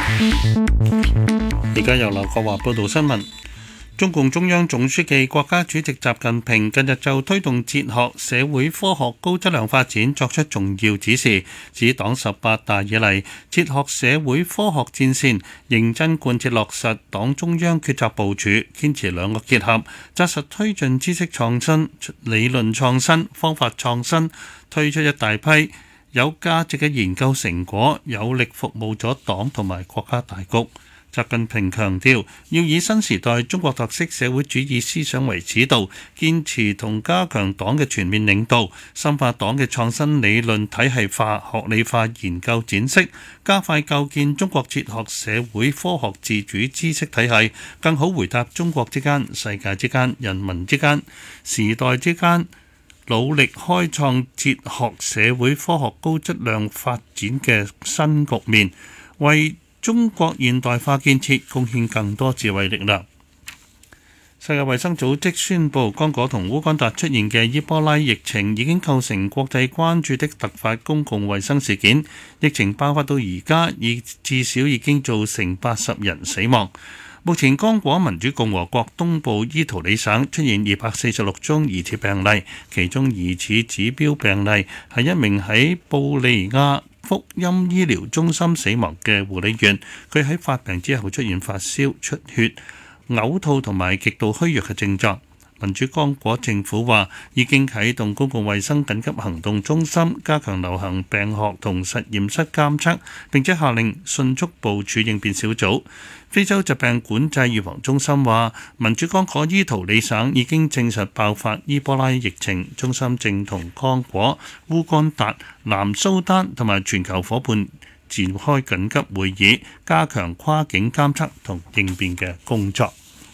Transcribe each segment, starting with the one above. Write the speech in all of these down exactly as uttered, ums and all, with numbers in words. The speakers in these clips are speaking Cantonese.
而家由劉國華報道新聞。中共中央總書記、國家主席習近平近日就推動哲學、社會科學高質量發展作出重要指示，指黨十八大以嚟，哲學社會科學戰線認真貫徹落實黨中央決策部署，堅持兩個結合，紮實推進知識創新、理論創新、方法創新，推出一大批有價值嘅研究成果，有力服務咗黨同埋國家大局。習近平強調，要以新時代中國特色社會主義思想為指導，堅持同加強黨嘅全面領導，深化黨嘅創新理論體系化、學理化研究展示，加快構建中國哲學社會科學自主知識體系，更好回答中國之間、世界之間、人民之間、時代之間，努力開創哲學社會科學高質量發展嘅新局面，為中國現代化建設貢獻更多智慧力量。世界衛生組織宣布，剛果同烏干達出現嘅伊波拉疫情已經構成國際關注的突發公共衛生事件。疫情爆發到而家，已至少已經造成八十人死亡。目前，剛果民主共和國東部伊圖里省出現二百四十六宗疑似病例，其中疑似指標病例係一名喺布利亞福音醫療中心死亡嘅護理員，佢喺發病之後出現發燒、出血、嘔吐同埋極度虛弱嘅症狀。民主剛果政府話已經啟動公共衛生緊急行動中心，加強流行病學同實驗室監測，並且下令迅速部署應變小組。非洲疾病管制預防中心話，民主剛果伊圖里省已經證實爆發伊波拉疫情，中心正同剛果、烏干達、南蘇丹同埋全球夥伴展開緊急會議，加強跨境監測同應變嘅工作。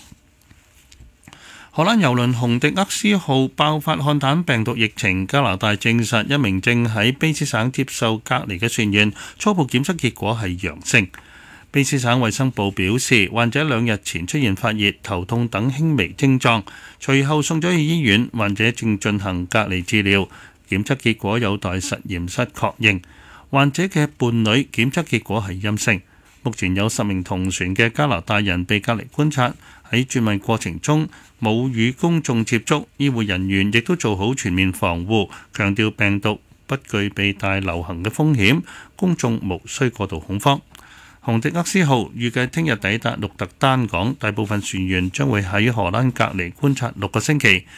荷蘭郵輪紅迪厄斯號爆發漢坦病毒疫情，加拿大證實一名正喺卑斯省接受隔離嘅船員初步檢測結果係陽性。卑斯省衛生部表示，患者兩日前出現發熱、頭痛等輕微症狀，隨後送咗去醫院，患者正進行隔離治療，檢測結果有待實驗室確認。患者嘅伴侶檢測結果係陰性。目前有十名同船嘅加拿大人被隔離觀察，喺轉運過程中冇與公眾接觸，醫護人員亦都做好全面防護，強調病毒不具備大流行嘅風險，公眾無需過度恐慌。紅迪厄斯號預計聽日抵達鹿特丹港，大部分船員將會喺荷蘭隔離觀察六個星期，